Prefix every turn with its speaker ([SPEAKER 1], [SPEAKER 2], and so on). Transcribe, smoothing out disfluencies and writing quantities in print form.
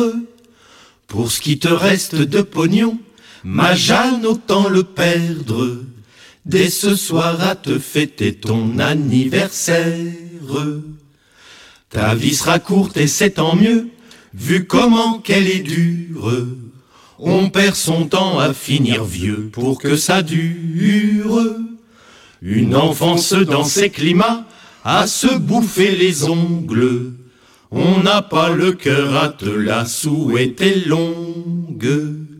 [SPEAKER 1] Pour ce qui te reste de pognon, ma Jeanne, autant le perdre. Dès ce soir à te fêter ton anniversaire. Ta vie sera courte et c'est tant mieux, vu comment qu'elle est dure. On perd son temps à finir vieux pour que ça dure. Une enfance dans ces climats, à se bouffer les ongles. On n'a pas le cœur à te la souhaiter longue.